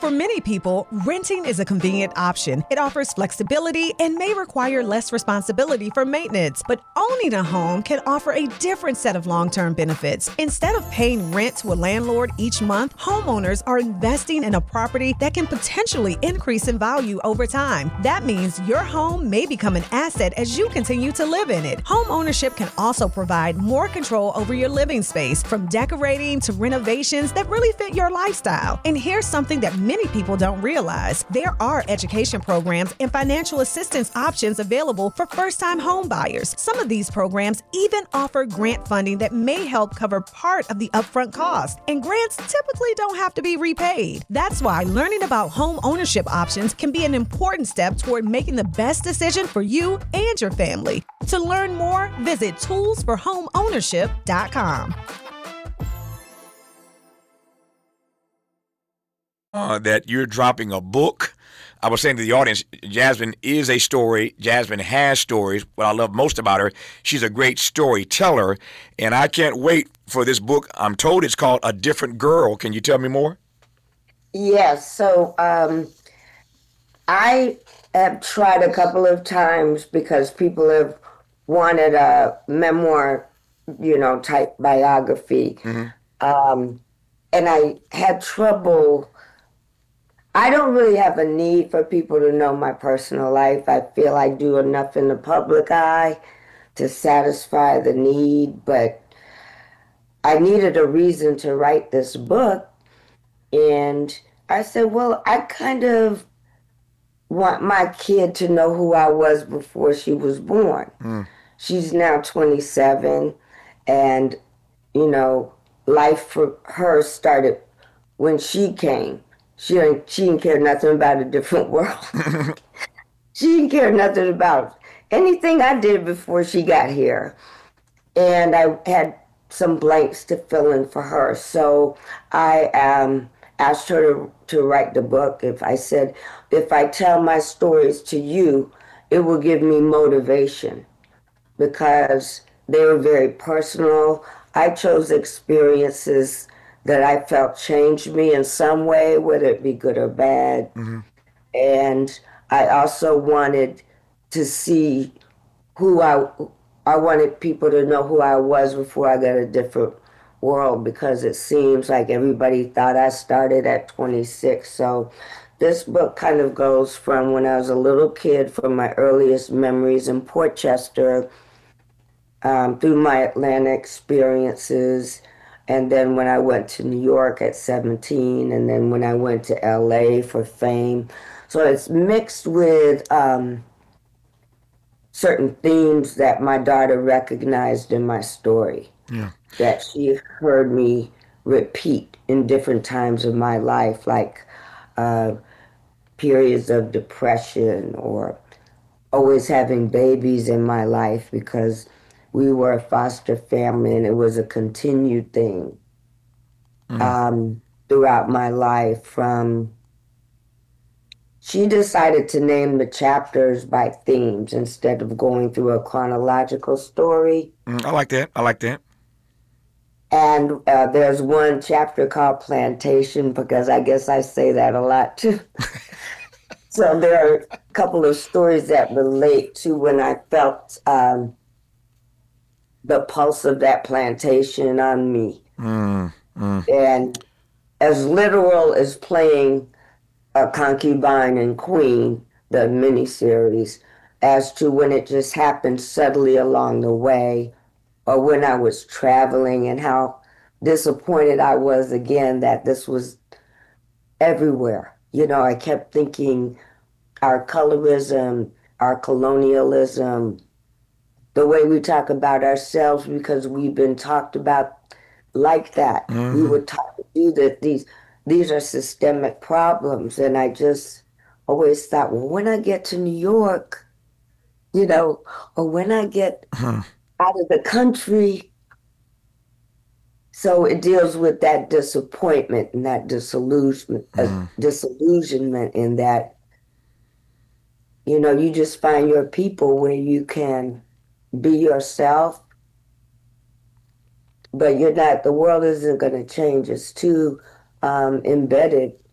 For many people, renting is a convenient option. It offers flexibility and may require less responsibility for maintenance. But owning a home can offer a different set of long-term benefits. Instead of paying rent to a landlord each month, homeowners are investing in a property that can potentially increase in value over time. That means your home may become an asset as you continue to live in it. Home ownership can also provide more control over your living space, from decorating to renovations that really fit your lifestyle. And here's something that many people don't realize. There are education programs and financial assistance options available for first-time home buyers. Some of these programs even offer grant funding that may help cover part of the upfront cost. And grants typically don't have to be repaid. That's why learning about home ownership options can be an important step toward making the best decision for you and your family. To learn more, visit toolsforhomeownership.com. That you're dropping a book. I was saying to the audience, Jasmine is a story. Jasmine has stories. What I love most about her, she's a great storyteller, and I can't wait for this book. I'm told it's called A Different Girl. Can you tell me more? Yes. So I have tried a couple of times because people have wanted a memoir, type biography. And I had trouble. I don't really have a need for people to know my personal life. I feel I do enough in the public eye to satisfy the need, but I needed a reason to write this book. And I said, well, I kind of want my kid to know who I was before she was born. She's now 27, and, life for her started when she came. She didn't care nothing about a different world. She didn't care nothing about anything I did before she got here. And I had some blanks to fill in for her. So I asked her to write the book. I said, if I tell my stories to you, it will give me motivation, because they were very personal. I chose experiences that I felt changed me in some way, whether it be good or bad. And I also wanted to see I wanted people to know who I was before I got a different world, because it seems like everybody thought I started at 26. So this book kind of goes from when I was a little kid, from my earliest memories in Port Chester, through my Atlanta experiences, and then when I went to New York at 17, and then when I went to LA for fame. So it's mixed with certain themes that my daughter recognized in my story, that she heard me repeat in different times of my life, like periods of depression, or always having babies in my life, because we were a foster family and it was a continued thing throughout my life. She decided to name the chapters by themes instead of going through a chronological story. I like that. And there's one chapter called Plantation, because I guess I say that a lot too. So there are a couple of stories that relate to when I felt the pulse of that plantation on me. And as literal as playing a concubine and queen, the miniseries, as to when it just happened subtly along the way, or when I was traveling, and how disappointed I was again that this was everywhere. I kept thinking our colorism, our colonialism, the way we talk about ourselves, because we've been talked about like that. We were taught to do that. These are systemic problems. And I just always thought, well, when I get to New York, or when I get out of the country. So it deals with that disappointment and that disillusionment in that, you just find your people where you can be yourself, but the world isn't going to change. It's too embedded